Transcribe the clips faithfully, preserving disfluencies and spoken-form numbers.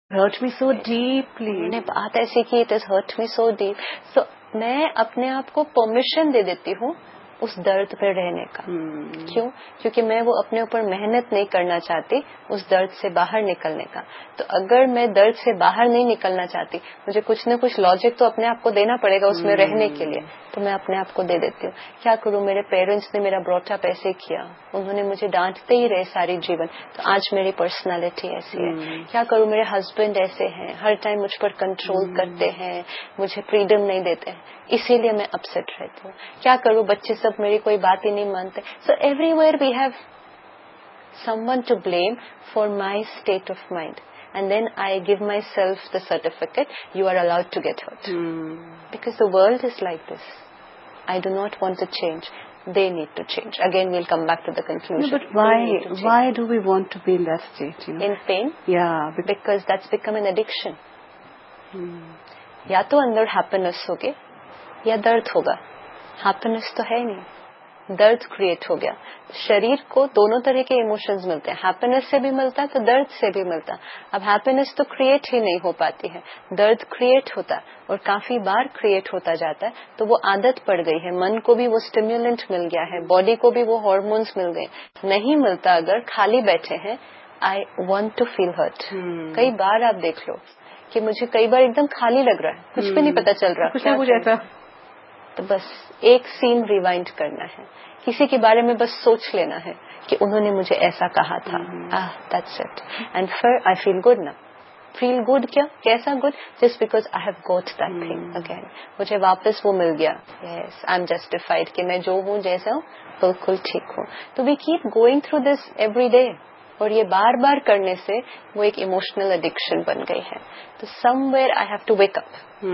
hurt me so deeply. انہوں نے بات ایسی کی it has hurt me so deep. So میں اپنے آپ کو پرمیشن دے دیتی ہوں اس درد پہ رہنے کا. کیوں؟ کیونکہ میں وہ اپنے اوپر محنت نہیں کرنا چاہتی اس درد سے باہر نکلنے کا. تو اگر میں درد سے باہر نہیں نکلنا چاہتی مجھے کچھ نہ کچھ لاجک تو اپنے آپ کو دینا پڑے گا اس میں رہنے کے لیے. تو میں اپنے آپ کو دے دیتی ہوں. کیا کروں؟ میرے پیرنٹس نے میرا براٹ اپ ایسے کیا, انہوں نے مجھے ڈانٹتے ہی رہے ساری جیون, تو آج میری پرسنالٹی ایسی ہے. کیا کروں؟ میرے ہسبینڈ ایسے ہیں, ہر ٹائم مجھ پر کنٹرول کرتے ہیں, مجھے فریڈم نہیں دیتے ہیں, اسی لیے میں اپسیٹ رہتی ہوں. کیا کروں؟ بچے سب میری کوئی بات ہی نہیں مانتے. So every where we have some one to blame for my state of mind. And then I give myself the certificate, you are allowed to get hurt. Hmm. Because the world is like this. I do not want to change. They need to change. Again, we'll come back to the conclusion. No, but why, why do we want to be in that state? You know? In pain? Yeah. Because, because that's become an addiction. Hmm. یا تو اندر happiness ہوگے یا درد ہوگا. happiness تو ہے نہیں, درد کریٹ ہو گیا. شریر کو دونوں طرح کے ایموشنز ملتے ہیں, ہیپینس سے بھی ملتا ہے تو درد سے بھی ملتا ہے. اب ہیپینس تو کریٹ ہی نہیں ہو پاتی ہے, درد کریٹ ہوتا ہے اور کافی بار کریٹ ہوتا جاتا ہے. تو وہ عادت پڑ گئی ہے, من کو بھی وہ اسٹیمولنٹ مل گیا ہے, باڈی کو بھی وہ ہارمونس مل گئے. نہیں ملتا اگر خالی بیٹھے ہیں, I want to feel hurt. کئی بار آپ دیکھ لو کہ مجھے کئی بار ایک دم خالی لگ رہا ہے, کچھ بھی نہیں پتا چل رہا کچھ نہ کچھ ایسا. تو بس ایک سین ریوائنڈ کرنا ہے, کسی کے بارے میں بس سوچ لینا ہے کہ انہوں نے مجھے ایسا کہا تھا. That's it. اینڈ پھر آئی فیل گڈ نا. فیل گڈ کیا کیسا good? Just because I have got that thing again. مجھے واپس وہ مل گیا. یس آئی ایم جسٹیفائڈ کہ میں جو ہوں جیسا ہوں بالکل ٹھیک ہوں. تو we keep going through this every day, اور یہ بار بار کرنے سے وہ ایک ایموشنل ایڈکشن بن گئی ہے. تو سم where I have to wake up.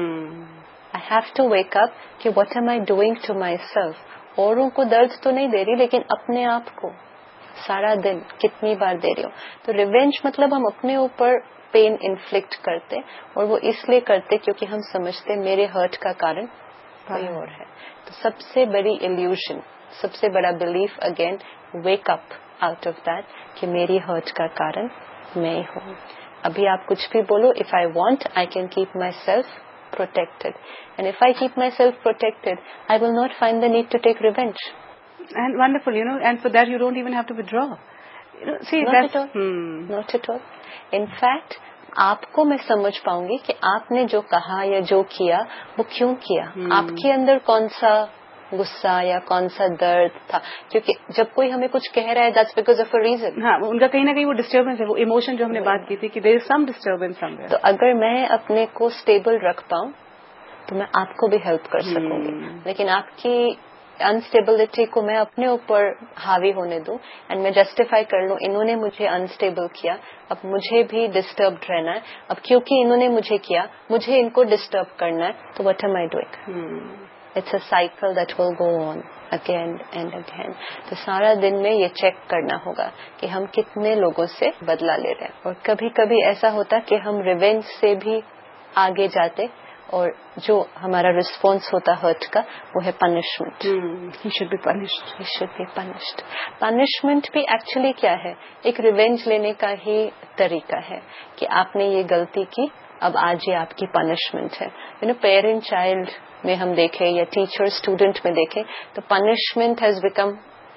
I have to wake up کہ what am I doing to myself. اوروں کو درد تو نہیں دے رہی لیکن اپنے آپ کو سارا دن کتنی بار دے رہی ہوں. تو ریونج مطلب ہم اپنے اوپر پین انفلکٹ کرتے, اور وہ اس لیے کرتے کیونکہ ہم سمجھتے میرے ہرٹ کا کارن کوئی اور ہے. تو سب سے بڑی ایلیوژن, سب سے بڑا belief again, wake up out of that کہ میری ہرٹ کا کارن میں ہوں. ابھی آپ کچھ بھی بولو, if I want I can keep myself protected, and if I keep myself protected I will not find the need to take revenge. And wonderful, you know, and for that you don't even have to withdraw, you know. See, not that's at all. Hmm. Not at all. In fact آپ کو میں سمجھ پاؤں گی کہ آپ نے جو کہا یا جو کیا وہ کیوں کیا. hmm. آپ کے اندر کون سا غصہ یا کون سا درد تھا, کیونکہ جب کوئی ہمیں کچھ کہہ رہا ہے that's because of a reason. ہاں, ان کا کہیں نہ کہیں وہ ڈسٹربنس ہے, وہ ایموشن جو ہم نے بات کی تھی کہ there is some disturbance somewhere. تو اگر میں اپنے کو اسٹیبل رکھ پاؤں تو میں آپ کو بھی ہیلپ کر سکوں گی. لیکن آپ کی انسٹیبلٹی کو میں اپنے اوپر حاوی ہونے دوں اینڈ میں جسٹیفائی کر لوں انہوں نے مجھے انسٹیبل کیا, اب مجھے بھی ڈسٹربڈ رہنا ہے, اب کیونکہ انہوں نے مجھے کیا مجھے ان کو ڈسٹرب کرنا ہے, تو what M I doing? It's a cycle that will go on again and again. تو سارا دن میں یہ چیک کرنا ہوگا کہ ہم کتنے لوگوں سے بدلہ لے رہے ہیں. اور کبھی کبھی ایسا ہوتا کہ ہم ریونج سے بھی آگے جاتے, اور جو ہمارا رسپانس ہوتا ہرٹ کا وہ ہے punishment. He should be punished. He should be punished. Punishment بھی ایکچولی کیا ہے, ایک ریونج لینے کا ہی طریقہ ہے کہ آپ نے یہ غلطی کی, اب آج یہ آپ کی پنشمنٹ ہے. یو نو پیرنٹ چائلڈ میں ہم دیکھیں یا ٹیچر اسٹوڈنٹ میں دیکھیں تو punishment has become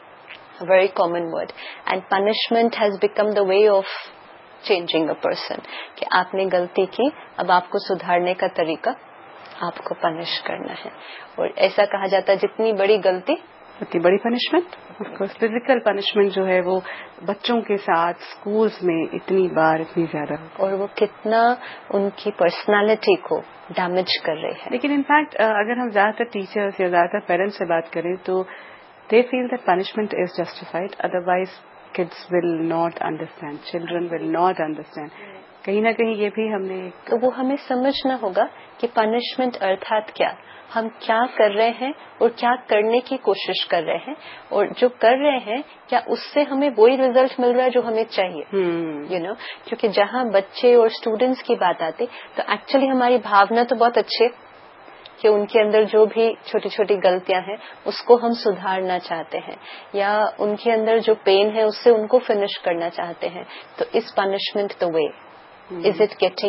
very common word, and punishment has become the way of changing a person کہ آپ نے غلطی کی, اب آپ کو سدھارنے کا طریقہ آپ کو پنش کرنا ہے. اور ایسا کہا جاتا ہے جتنی بڑی غلطی اتنی بڑی punishment. Of course physical punishment جو ہے وہ بچوں کے ساتھ اسکولس میں اتنی بار اتنی زیادہ, اور وہ کتنا ان کی پرسنالٹی کو ڈیمیج کر رہی ہے. لیکن انفیکٹ اگر ہم زیادہ تر ٹیچرس یا زیادہ تر پیرنٹس سے بات کریں تو دے feel that punishment is justified, otherwise kids will not understand, children will not understand. کہیں نہ کہیں یہ بھی ہم نے, تو وہ ہمیں سمجھنا ہوگا کہ پنشمنٹ ارتھات کیا, ہم کیا کر رہے ہیں اور کیا کرنے کی کوشش کر رہے ہیں, اور جو کر رہے ہیں کیا اس سے ہمیں وہی ریزلٹ مل رہا ہے جو ہمیں چاہیے. یو نو کیونکہ جہاں بچے اور اسٹوڈینٹس کی بات آتی تو ایکچولی ہماری بھاونا تو بہت اچھی ہے کہ ان کے اندر جو بھی چھوٹی چھوٹی غلطیاں ہیں اس کو ہم سدھارنا چاہتے ہیں, یا ان کے اندر جو پین ہے اس سے ان کو فنش کرنا چاہتے ہیں. تو اس punishment the way is it getting